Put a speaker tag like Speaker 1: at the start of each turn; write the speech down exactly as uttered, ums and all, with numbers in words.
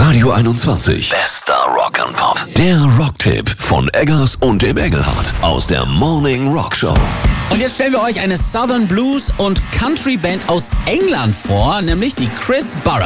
Speaker 1: Radio einundzwanzig. Bester Rock and Pop. Der Rocktipp von Eggers und dem Engelhardt aus der Morning Rock Show.
Speaker 2: Und jetzt stellen wir euch eine Southern Blues und Country Band aus England vor, nämlich die Chris Burrell.